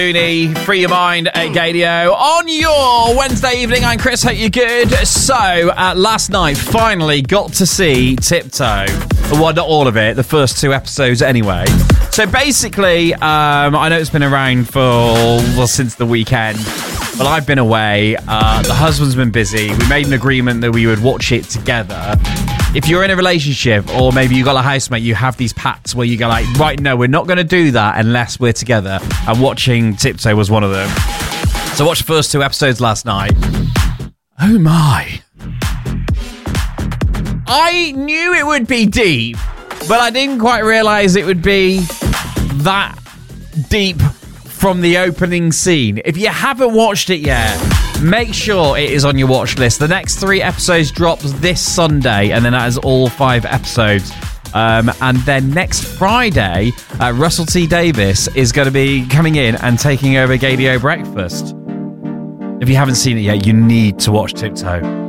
Free your mind at Gadio on your Wednesday evening. I'm Chris, hope you're good. So, last night, finally got to see Tiptoe. Well, not all of it, the first 2 episodes anyway. So basically, I know it's been around since the weekend, but I've been away. The husband's been busy. We made an agreement that we would watch it together. If you're in a relationship, or maybe you got a housemate, you have these pacts where you go like, right, no, we're not going to do that unless we're together. And watching Tiptoe was one of them. So I watched the first 2 episodes last night. Oh my. I knew it would be deep, but I didn't quite realise it would be that deep from the opening scene. If you haven't watched it yet, make sure it is on your watch list. The next 3 episodes drops this Sunday, and then that is all 5 episodes. And then next Friday, Russell T Davies is going to be coming in and taking over Gadio Breakfast. If you haven't seen it yet, you need to watch Tiptoe.